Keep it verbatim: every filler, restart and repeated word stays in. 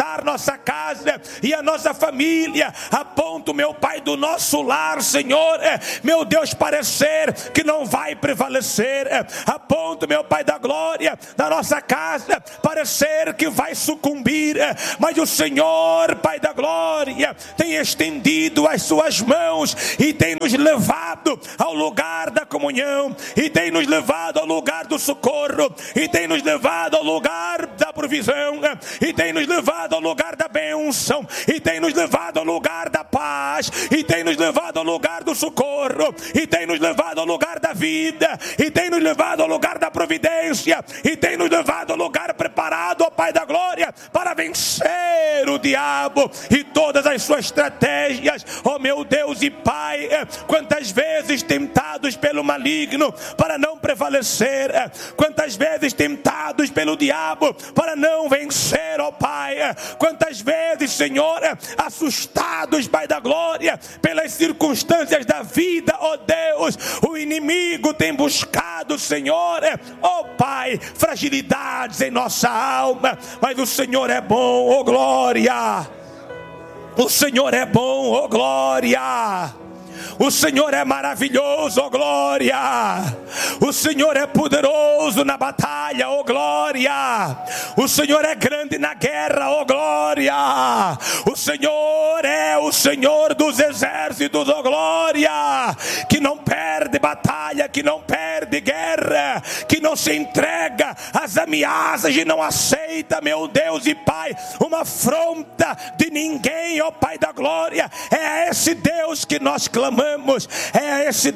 apontar nossa casa e a nossa família, a ponto, meu Pai, do nosso lar, Senhor, meu Deus, parecer que não vai prevalecer, a ponto, meu Pai da glória, da nossa casa, parecer que vai sucumbir, mas o Senhor, Pai da glória, tem estendido as suas mãos e tem nos levado ao lugar da comunhão, e tem nos levado ao lugar do socorro, e tem nos levado ao lugar da provisão, e tem nos levado ao lugar da bênção, e tem nos levado ao lugar da paz, e tem nos levado ao lugar do socorro, e tem nos levado ao lugar da vida, e tem nos levado ao lugar da providência, e tem nos levado ao lugar preparado, ó Pai da glória, para vencer o diabo e todas as suas estratégias, ó meu Deus e Pai. Quantas vezes tentados pelo maligno para não prevalecer, quantas vezes tentados pelo diabo para não vencer, ó Pai, quantas vezes, Senhor, assustados, Pai da glória, pelas circunstâncias da vida, ó Deus, o inimigo tem buscado, Senhor, ó Pai, fragilidades em nossa alma, mas o Senhor é bom, ó glória, o Senhor é bom, ó glória. O Senhor é maravilhoso, oh glória. O Senhor é poderoso na batalha, oh glória. O Senhor é grande na guerra, oh glória. O Senhor é o Senhor dos exércitos, oh glória. Que não perde batalha, que não perde guerra, que não se entrega às ameaças e não aceita, meu Deus e Pai, uma afronta de ninguém, ó Pai da glória. É a esse Deus que nós clamamos, é a esse